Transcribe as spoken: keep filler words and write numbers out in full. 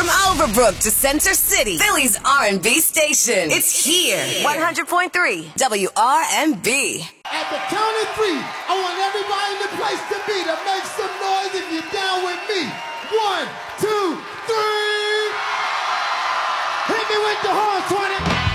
From Overbrook to Center City, Philly's R and B station. It's here. one hundred point three W R and B. At the count of three, I want everybody in the place to be to make some